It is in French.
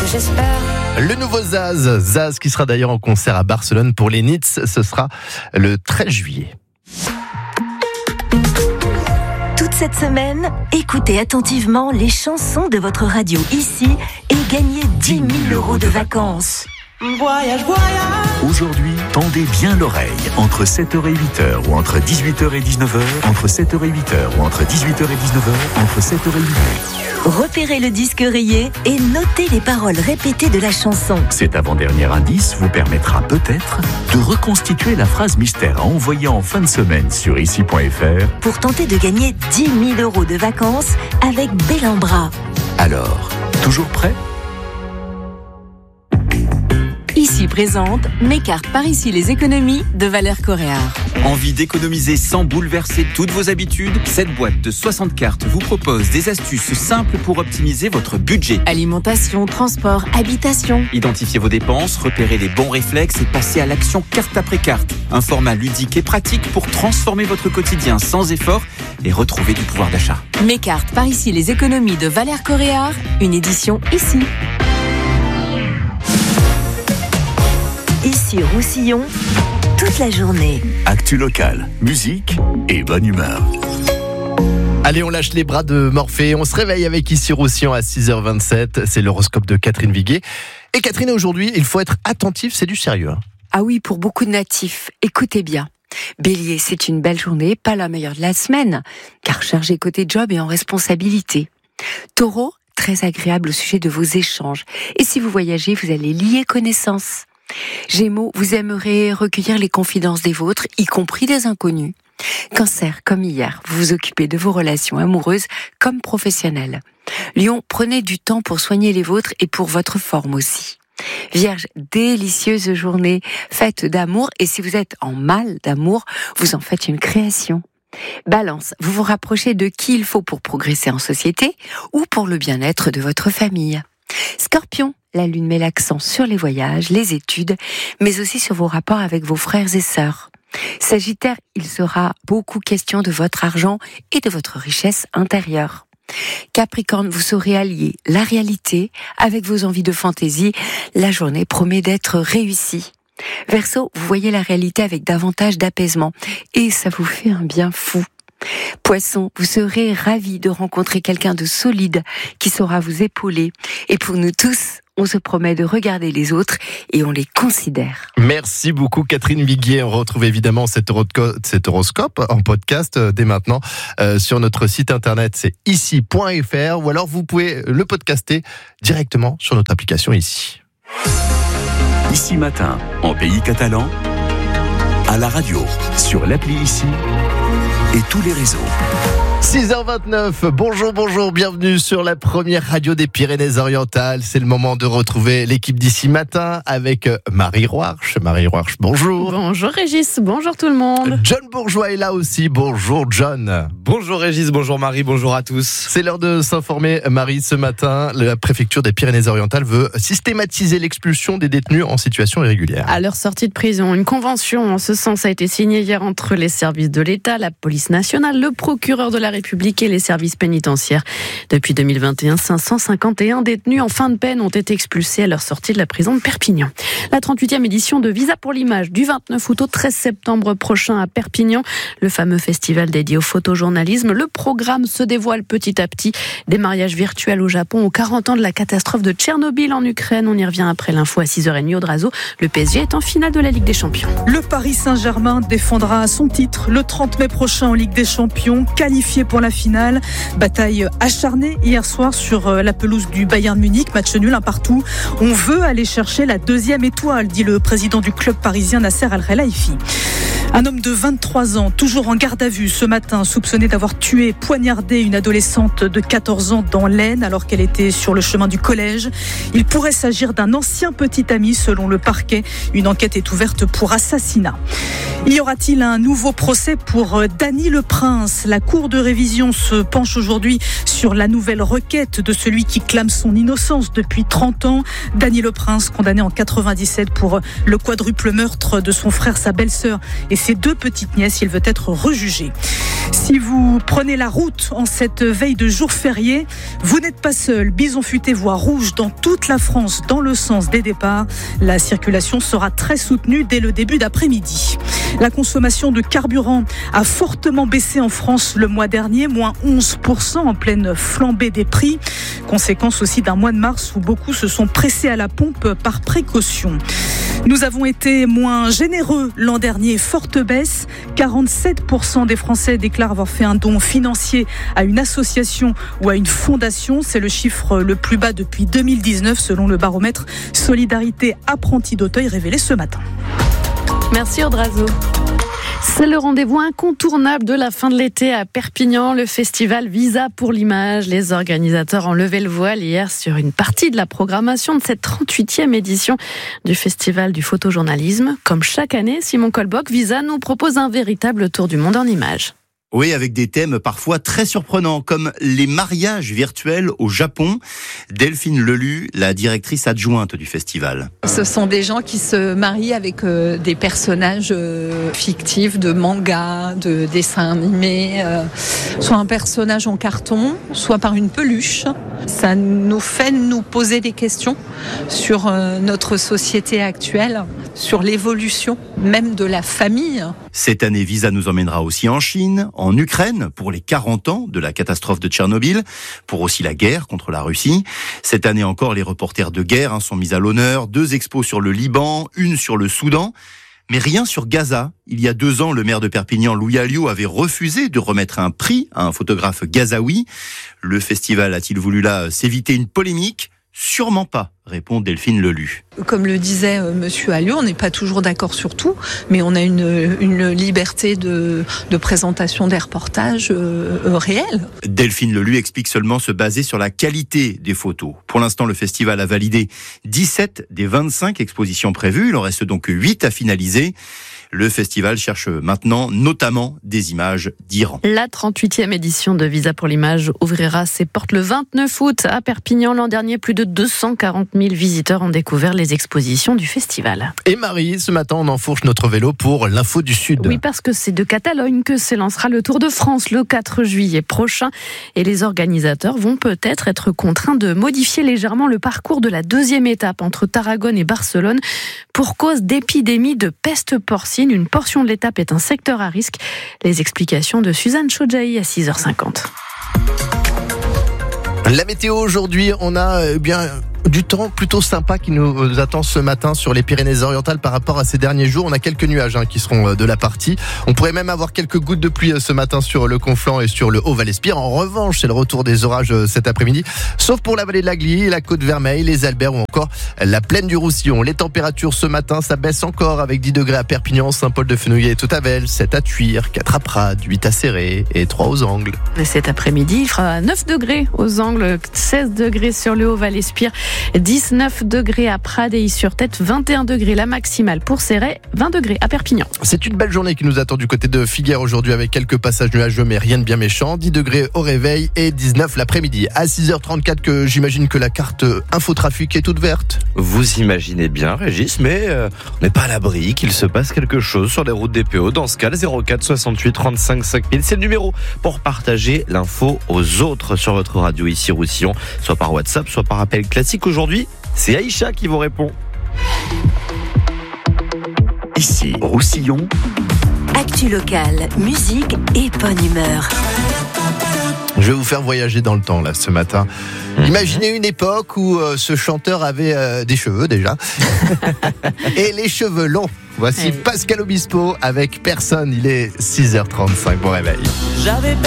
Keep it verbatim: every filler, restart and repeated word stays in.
que j'espère. Le nouveau Zaz, Zaz qui sera d'ailleurs en concert à Barcelone pour les Nits, ce sera le treize juillet. Toute cette semaine, écoutez attentivement les chansons de votre radio ici et gagnez dix mille euros de vacances. Voyage, voyage. Aujourd'hui, tendez bien l'oreille. Entre sept heures et huit heures ou entre dix-huit heures et dix-neuf heures, entre sept heures et huit heures ou entre dix-huit heures et dix-neuf heures, entre sept heures et huit heures. Repérez le disque rayé et notez les paroles répétées de la chanson. Cet avant-dernier indice vous permettra peut-être de reconstituer la phrase mystère à envoyer en fin de semaine sur ici point f r pour tenter de gagner dix mille euros de vacances avec Bellambra. Alors, toujours prêt ? Ici présente mes cartes par ici les économies de Valeurs Coréard. Envie d'économiser sans bouleverser toutes vos habitudes ? Cette boîte de soixante cartes vous propose des astuces simples pour optimiser votre budget. Alimentation, transport, habitation. Identifiez vos dépenses, repérez les bons réflexes et passez à l'action carte après carte. Un format ludique et pratique pour transformer votre quotidien sans effort et retrouver du pouvoir d'achat. Mes cartes par ici les économies de Valeurs Coréard, une édition ici. Ici Roussillon, toute la journée. Actu locale, musique et bonne humeur. Allez, on lâche les bras de Morphée. On se réveille avec Ici Roussillon à six heures vingt-sept. C'est l'horoscope de Catherine Viguet. Et Catherine, aujourd'hui, il faut être attentif, c'est du sérieux. Hein. Ah oui, pour beaucoup de natifs. Écoutez bien. Bélier, c'est une belle journée, pas la meilleure de la semaine, car chargé côté job et en responsabilité. Taureau, très agréable au sujet de vos échanges. Et si vous voyagez, vous allez lier connaissances. Gémeaux, vous aimerez recueillir les confidences des vôtres, y compris des inconnus. Cancer, comme hier, vous vous occupez de vos relations amoureuses comme professionnelles. Lion, prenez du temps pour soigner les vôtres et pour votre forme aussi. Vierge, délicieuse journée, fête d'amour, et si vous êtes en mal d'amour, vous en faites une création. Balance, vous vous rapprochez de qui il faut pour progresser en société ou pour le bien-être de votre famille. Scorpion, la lune met l'accent sur les voyages, les études, mais aussi sur vos rapports avec vos frères et sœurs. Sagittaire, il sera beaucoup question de votre argent et de votre richesse intérieure. Capricorne, vous saurez allier la réalité avec vos envies de fantaisie. La journée promet d'être réussie. Verseau, vous voyez la réalité avec davantage d'apaisement et ça vous fait un bien fou. Poisson, vous serez ravis de rencontrer quelqu'un de solide qui saura vous épauler. Et pour nous tous, on se promet de regarder les autres et on les considère. Merci beaucoup Catherine Viguier. On retrouve évidemment cet, horosco- cet horoscope en podcast euh, dès maintenant euh, sur notre site internet, c'est ici point f r, ou alors vous pouvez le podcaster directement sur notre application Ici. Ici matin, en pays catalan, à la radio, sur l'appli Ici et tous les réseaux. six heures vingt-neuf, bonjour, bonjour, bienvenue sur la première radio des Pyrénées-Orientales. C'est le moment de retrouver l'équipe d'Ici Matin avec Marie Roarch. Marie Roarch, bonjour. Bonjour Régis, bonjour tout le monde. John Bourgeois est là aussi, bonjour John. Bonjour Régis, bonjour Marie, bonjour à tous. C'est l'heure de s'informer, Marie, ce matin. La préfecture des Pyrénées-Orientales veut systématiser l'expulsion des détenus en situation irrégulière. À leur sortie de prison, une convention en ce sens a été signée hier entre les services de l'État, la police nationale, le procureur de la République et les services pénitentiaires. Depuis deux mille vingt et un, cinq cent cinquante et un détenus en fin de peine ont été expulsés à leur sortie de la prison de Perpignan. La trente-huitième édition de Visa pour l'image du vingt-neuf août au treize septembre prochain à Perpignan, le fameux festival dédié au photojournalisme. Le programme se dévoile petit à petit. Des mariages virtuels au Japon aux quarante ans de la catastrophe de Tchernobyl en Ukraine. On y revient après l'info à six heures trente au Drazo. Le P S G est en finale de la Ligue des Champions. Le Paris Saint-Germain défendra son titre le trente mai prochain en Ligue des Champions, qualifié pour la finale. Bataille acharnée hier soir sur la pelouse du Bayern Munich, match nul un partout. On veut aller chercher la deuxième étoile, dit le président du club parisien Nasser Al-Khelaifi. Un homme de vingt-trois ans, toujours en garde à vue ce matin, soupçonné d'avoir tué, poignardé une adolescente de quatorze ans dans l'Aisne alors qu'elle était sur le chemin du collège. Il pourrait s'agir d'un ancien petit ami selon le parquet. Une enquête est ouverte pour assassinat. Y aura-t-il un nouveau procès pour Dany Le Prince ? La Cour de révision se penche aujourd'hui sur la nouvelle requête de celui qui clame son innocence depuis trente ans. Dany Le Prince, condamné en quatre-vingt-dix-sept pour le quadruple meurtre de son frère, sa belle-sœur et ses deux petites nièces. Il veut être rejugé. Si vous prenez la route en cette veille de jour férié, vous n'êtes pas seul. Bison futé voie rouge dans toute la France dans le sens des départs. La circulation sera très soutenue dès le début d'après-midi. La consommation de carburant a fortement baissé en France le mois dernier, moins onze pour cent en pleine flambée des prix. Conséquence aussi d'un mois de mars où beaucoup se sont pressés à la pompe par précaution. Nous avons été moins généreux l'an dernier, forte baisse. quarante-sept pour cent des Français déclarent avoir fait un don financier à une association ou à une fondation. C'est le chiffre le plus bas depuis deux mille dix-neuf selon le baromètre Solidarité Apprentis d'Auteuil révélé ce matin. Merci Audrazo. C'est le rendez-vous incontournable de la fin de l'été à Perpignan, le festival Visa pour l'image. Les organisateurs ont levé le voile hier sur une partie de la programmation de cette trente-huitième édition du festival du photojournalisme. Comme chaque année, Simon Colbock, Visa nous propose un véritable tour du monde en images. Oui, avec des thèmes parfois très surprenants, comme les mariages virtuels au Japon. Delphine Lelu, la directrice adjointe du festival. Ce sont des gens qui se marient avec euh, des personnages euh, fictifs de manga, de dessins animés, euh, soit un personnage en carton, soit par une peluche. Ça nous fait nous poser des questions sur euh, notre société actuelle, sur l'évolution même de la famille. Cette année, Visa nous emmènera aussi en Chine, en Ukraine, pour les quarante ans de la catastrophe de Tchernobyl, pour aussi la guerre contre la Russie. Cette année encore, les reporters de guerre hein, sont mis à l'honneur. Deux expos sur le Liban, une sur le Soudan. Mais rien sur Gaza. Il y a deux ans, le maire de Perpignan, Louis Alliot, avait refusé de remettre un prix à un photographe gazaoui. Le festival a-t-il voulu là s'éviter une polémique ? Sûrement pas, répond Delphine Lelu. Comme le disait euh, Monsieur Alliot, on n'est pas toujours d'accord sur tout, mais on a une, une liberté de, de présentation des reportages euh, euh, réels. Delphine Lelu explique seulement se baser sur la qualité des photos. Pour l'instant, le festival a validé dix-sept des vingt-cinq expositions prévues. Il en reste donc huit à finaliser. Le festival cherche maintenant notamment des images d'Iran. La trente-huitième édition de Visa pour l'image ouvrira ses portes le vingt-neuf août à Perpignan. L'an dernier, plus de deux cent quarante mille visiteurs ont découvert les expositions du festival. Et Marie, ce matin, on enfourche notre vélo pour l'info du Sud. Oui, parce que c'est de Catalogne que s'élancera le Tour de France le quatre juillet prochain. Et les organisateurs vont peut-être être contraints de modifier légèrement le parcours de la deuxième étape entre Tarragone et Barcelone pour cause d'épidémie de peste porcine. Une portion de l'étape est un secteur à risque. Les explications de Suzanne Chodjaï à six heures cinquante. La météo aujourd'hui, on a eh bien du temps plutôt sympa qui nous attend ce matin sur les Pyrénées-Orientales par rapport à ces derniers jours. On a quelques nuages hein, qui seront de la partie. On pourrait même avoir quelques gouttes de pluie ce matin sur le Conflent et sur le Haut-Val-Espire. En revanche, c'est le retour des orages cet après-midi, sauf pour la vallée de la Glie, la Côte-Vermeille, les Alberts ou encore la plaine du Roussillon. Les températures ce matin, ça baisse encore avec dix degrés à Perpignan, Saint-Paul-de-Fenouillet et Toutavel, sept à Tuire, quatre à Prades, huit à Céré et trois aux Angles. Et cet après-midi, il fera neuf degrés aux Angles, seize degrés sur le Haut-Val-Espire, dix-neuf degrés à Prades et Is-sur-Tête, vingt et un degrés la maximale pour Céret, vingt degrés à Perpignan. C'est une belle journée qui nous attend du côté de Figueres aujourd'hui avec quelques passages nuageux mais rien de bien méchant. dix degrés au réveil et dix-neuf l'après-midi. À six heures trente-quatre que j'imagine que la carte infotrafic est toute verte. Vous imaginez bien, Régis, mais euh, on n'est pas à l'abri qu'il se passe quelque chose sur les routes des P O. Dans ce cas, le zéro quatre soixante-huit trente-cinq cinq mille, c'est le numéro pour partager l'info aux autres sur votre radio ici Roussillon, soit par WhatsApp, soit par appel classique. Aujourd'hui, c'est Aïcha qui vous répond. Ici, Roussillon. Actu locale, musique et bonne humeur. Je vais vous faire voyager dans le temps là ce matin. Mmh. Imaginez une époque où euh, ce chanteur avait euh, des cheveux déjà et les cheveux longs. Voici hey. Pascal Obispo avec Personne. Il est six heures trente-cinq. Bon réveil. J'avais